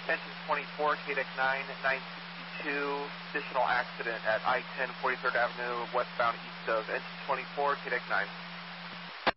Engine 24, KDEC 9, 962, additional accident at I-10 43rd Avenue, westbound east of engine 24, KDEC 9.